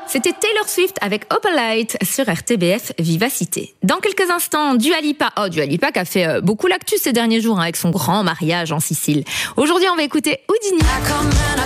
C'était Taylor Swift avec Opalite sur RTBF Vivacité. Dans quelques instants, Dua Lipa qui a fait beaucoup l'actu ces derniers jours avec son grand mariage en Sicile. Aujourd'hui, on va écouter Houdini.